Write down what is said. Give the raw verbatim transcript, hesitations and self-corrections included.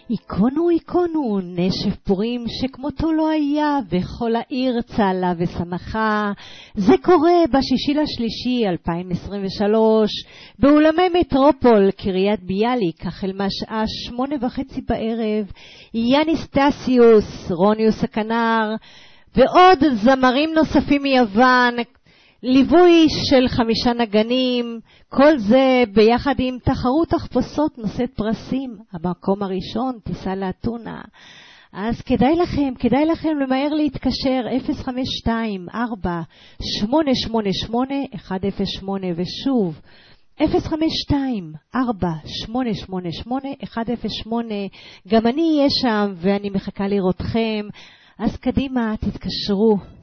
איקונו איקונו, נשף פורים שכמותו לא היה, וכל העיר צהלה ושמחה. זה קורה בשישי לשלישי אלפיים עשרים ושלוש, באולמי מטרופול קריית ביאליק, החל מהשעה שמונה וחצי בערב. יאניס טסיוס, רוניוס הכנר, ועוד זמרים נוספים מיוון, ליווי של חמישה נגנים, כל זה ביחד עם תחרות תחפושות נושאת פרסים. המקום הראשון, טיסה לאתונה. אז כדאי לכם, כדאי לכם למהר להתקשר אפס חמש שתיים ארבע שמונה שמונה שמונה אחת אפס שמונה, ושוב אפס חמש שתיים ארבע שמונה שמונה שמונה אחת אפס שמונה. גם אני אהיה שם ואני מחכה לראותכם, אז קדימה, תתקשרו.